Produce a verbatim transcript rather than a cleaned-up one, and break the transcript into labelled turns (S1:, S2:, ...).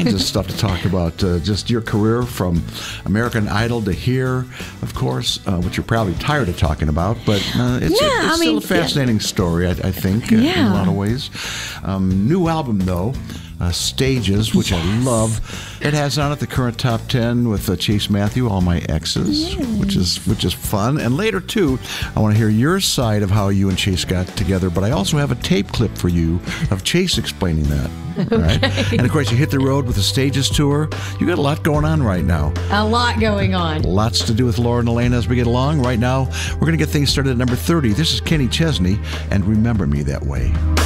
S1: kinds of stuff to talk about. Uh, just your career from American Idol to here, of course, uh, which you're probably tired of talking about, but uh, it's,
S2: yeah,
S1: it's
S2: I
S1: still
S2: mean,
S1: a fascinating
S2: yeah.
S1: story, I, I think, uh,
S2: Yeah.
S1: in a lot of ways. Um, new album, though. Uh, Stages, which
S2: yes.
S1: I love. It has on it the current top ten with uh, Chase Matthew, All My Exes,
S2: Yay.
S1: which is which is fun. And later too, I want to hear your side of how you and Chase got together. But I also have a tape clip for you of Chase explaining that.
S2: Okay.
S1: Right? And of course, you hit the road with the Stages tour. You got a lot going on right now.
S2: A lot going on.
S1: Lots to do with Laura and Elena as we get along. Right now, we're going to get things started at number thirty. This is Kenny Chesney, and Remember Me That Way.